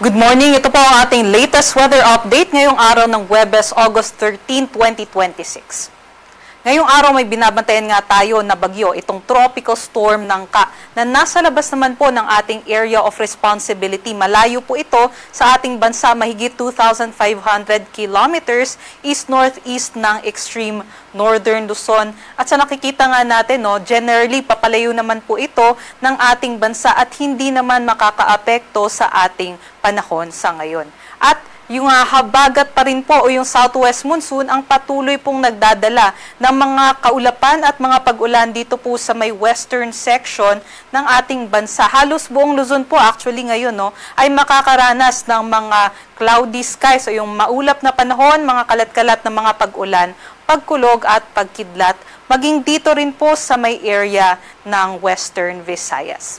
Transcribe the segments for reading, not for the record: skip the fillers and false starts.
Good morning, ito po ang ating latest weather update ngayong araw ng Huwebes, August 13, 2026. Ngayong araw may binabantayan nga tayo na bagyo, itong tropical storm Nangka, na nasa labas naman po ng ating area of responsibility. Malayo po ito sa ating bansa, mahigit 2,500 kilometers east-northeast ng extreme northern Luzon. At sa nakikita nga natin, generally papalayo naman po ito ng ating bansa at hindi naman makakaapekto sa ating panahon sa ngayon. At yung habagat pa rin po o yung southwest monsoon ang patuloy pong nagdadala ng mga kaulapan at mga pag-ulan dito po sa may western section ng ating bansa. Halos buong Luzon po actually ngayon ay makakaranas ng mga cloudy skies o yung maulap na panahon, mga kalat-kalat na mga pag-ulan, pagkulog at pagkidlat, maging dito rin po sa may area ng Western Visayas.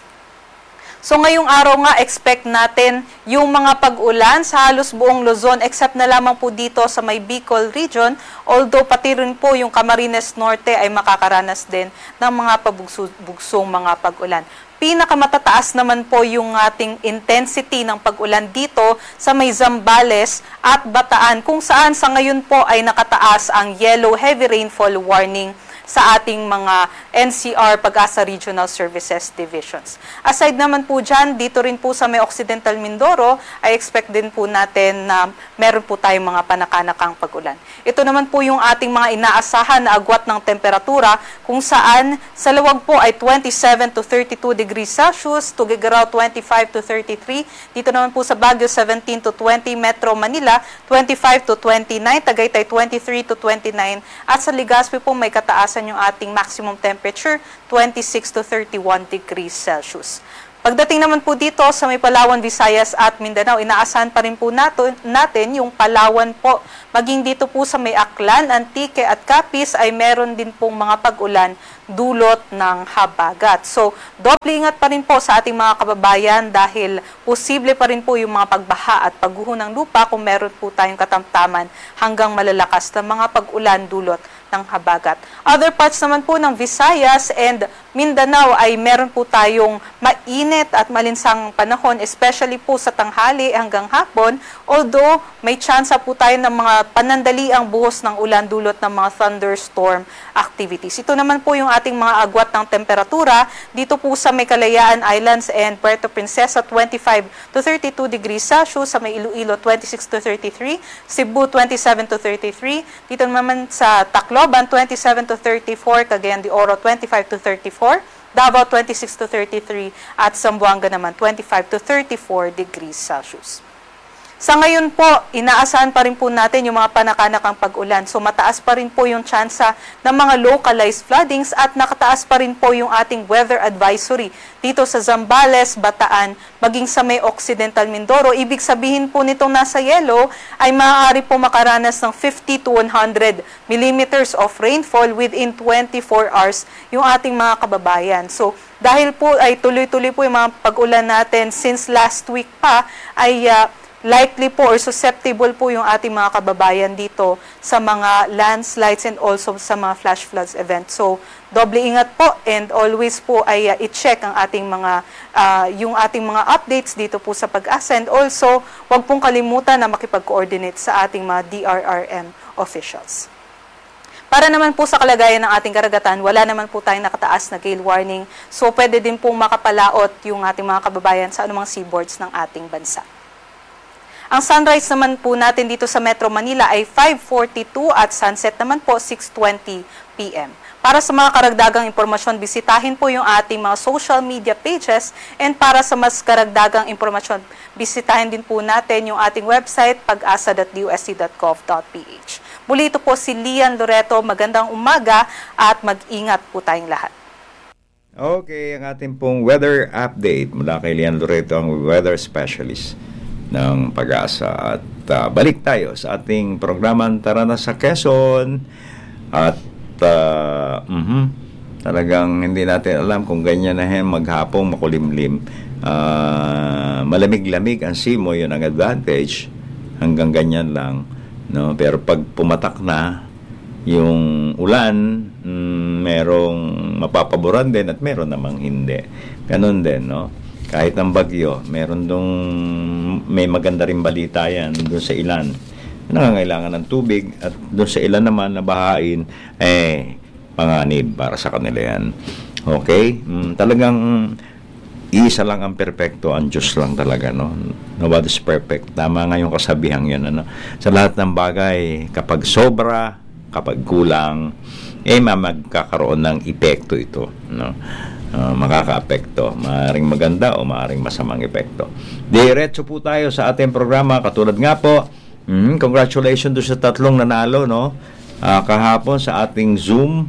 So ngayong araw nga, expect natin yung mga pag-ulan sa halos buong Luzon except na lamang po dito sa may Bicol region, although pati rin po yung Camarines Norte ay makakaranas din ng mga pabugsong mga pag-ulan. Pinakamatataas naman po yung ating intensity ng pag-ulan dito sa may Zambales at Bataan, kung saan sa ngayon po ay nakataas ang yellow heavy rainfall warning sa ating mga NCR Pag-asa Regional Services Divisions. Aside naman po dyan, dito rin po sa may Occidental Mindoro, ay expect din po natin na meron po tayong mga panakanakang pag-ulan. Ito naman po yung ating mga inaasahan na agwat ng temperatura, kung saan sa luwag po ay 27 to 32 degrees Celsius, Tuguegarao 25 to 33, dito naman po sa Baguio 17 to 20, Metro Manila 25 to 29, Tagaytay 23 to 29, at sa Legazpi po may kataas yung ating maximum temperature, 26 to 31 degrees Celsius. Pagdating naman po dito sa may Palawan, Visayas at Mindanao, inaasahan pa rin po natin yung Palawan po. Maging dito po sa may Aklan, Antique at Capiz ay meron din pong mga pag-ulan dulot ng habagat. So, doble ingat pa rin po sa ating mga kababayan dahil posible pa rin po yung mga pagbaha at pagguho ng lupa kung meron po tayong katamtaman hanggang malalakas na mga pag-ulan dulot ng habagat. Other parts naman po ng Visayas and Mindanao ay meron po tayong mainit at malinsang panahon, especially po sa tanghali hanggang hapon, although may chance po tayo ng mga panandaliang buhos ng ulan dulot ng mga thunderstorm activities. Ito naman po yung ating mga agwat ng temperatura dito po sa may Kalayaan Islands and Puerto Princesa, 25 to 32 degrees Celsius, sa may Iloilo 26 to 33, Cebu 27 to 33, dito naman sa Tacloban 27 to 34, Cagayan de Oro 25 to 34, Davao 26 to 33, at Zamboanga naman 25 to 34 degrees Celsius. Sa ngayon po, inaasahan pa rin po natin yung mga panakanakang pag-ulan. So mataas pa rin po yung tsansa ng mga localized floodings at nakataas pa rin po yung ating weather advisory dito sa Zambales, Bataan, maging sa may Occidental Mindoro. Ibig sabihin po nitong nasa yellow ay maaari po makaranas ng 50 to 100 millimeters of rainfall within 24 hours yung ating mga kababayan. So dahil po ay tuloy-tuloy po yung mga pag-ulan natin since last week pa ay likely po or susceptible po yung ating mga kababayan dito sa mga landslides and also sa mga flash floods event. So, doble ingat po and always po ay i-check ang ating mga yung ating mga updates dito po sa Pag-asa, and also wag pong kalimutan na makipag-coordinate sa ating mga DRRM officials. Para naman po sa kalagayan ng ating karagatan, wala naman po tayong nakataas na gale warning. So, pwede din pong makapalaot yung ating mga kababayan sa anumang seaboards ng ating bansa. Ang sunrise naman po natin dito sa Metro Manila ay 5:42 at sunset naman po 6:20 p.m. Para sa mga karagdagang impormasyon, bisitahin po yung ating mga social media pages, and para sa mas karagdagang impormasyon, bisitahin din po natin yung ating website pag-asa.dusc.gov.ph. Muli ito po si Lian Loreto. Magandang umaga at mag-ingat po tayong lahat. Okay, ang ating pong weather update mula kay Lian Loreto, ang weather specialist ng Pag-asa. At balik tayo sa ating programang Tara na sa Quezon. At talagang hindi natin alam kung ganyan na maghapong makulimlim. Malamig-lamig ang simoy, yun ang advantage. Hanggang ganyan lang. No? Pero pag pumatak na yung ulan, merong mapapaboran din at meron namang hindi. Ganun din, no? kahit ang bagyo, may maganda rin balita yan doon sa ilan. Nangangailangan ng tubig at doon sa ilan naman na bahain, panganib para sa kanila yan. Okay? Talagang isa lang ang perpekto, ang Diyos lang talaga, no? Nobody's perfect. Tama nga yung kasabihan yan, ano? Sa lahat ng bagay, kapag sobra, kapag kulang, magkakaroon ng epekto ito, no? Makaka-apekto. Maaring maganda o maaring masamang epekto. Diretso po tayo sa ating programa. Katulad nga po, congratulations doon sa 3 nanalo, no? Kahapon sa ating Zoom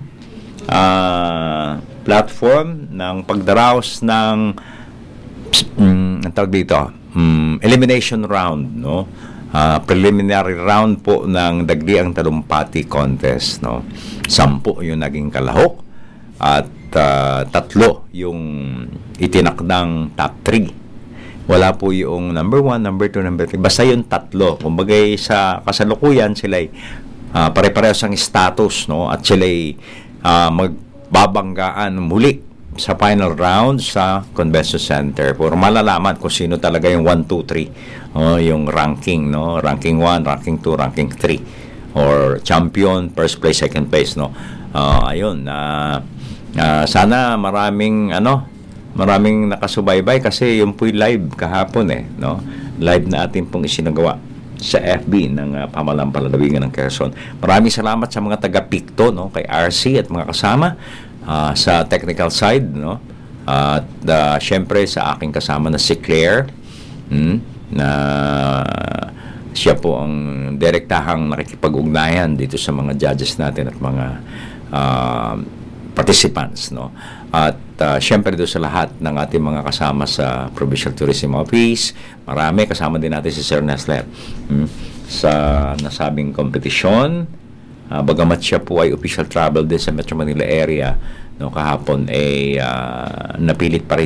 platform ng pagdaraos ng ang tawag dito, elimination round, no? Preliminary round po ng Dagdiang Talumpati Contest, no? 10 yung naging kalahok at 3 yung itinakdang top 3. Wala po yung number 1, number 2, number 3. Basta yung 3. Kumbaga sa kasalukuyan sila'y pare-parehas ang status, no? At sila'y magbabanggaan muli sa final round sa Convention Center para malalaman kung sino talaga yung 1, 2, 3, yung ranking, no? Ranking 1, ranking 2, ranking 3, or champion, first place, second place, no? Ayun, sana maraming nakasubaybay kasi yung po'y live kahapon, no? Live na atin pong isinagawa sa FB ng Pamahalaan Palalawigan ng Quezon. Maraming salamat sa mga taga-Picto, no? Kay RC at mga kasama sa technical side, no? At syempre sa aking kasama na si Claire, na siya po ang direktahang nakikipag-ugnayan dito sa mga judges natin at mga participants, no? At syempre doon sa lahat ng ating mga kasama sa Provincial Tourism Office, marami kasama din natin si Sir Nesler sa nasabing kompetisyon. Bagamat siya po ay official travel din sa Metro Manila area, no, kahapon napilit pa rin